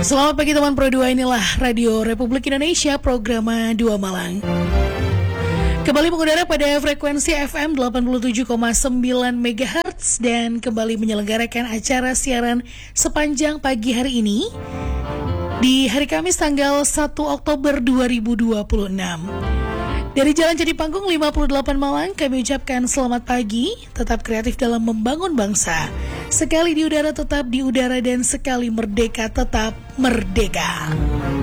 Selamat pagi teman Pro 2, inilah Radio Republik Indonesia, program 2 Malang. Kembali mengudara pada frekuensi FM 87,9 MHz dan kembali menyelenggarakan acara siaran sepanjang pagi hari ini di hari Kamis tanggal 1 Oktober 2026. Dari Jalan Jadi Panggung 58 Malang, kami ucapkan selamat pagi, tetap kreatif dalam membangun bangsa. Sekali di udara tetap di udara dan sekali merdeka tetap merdeka.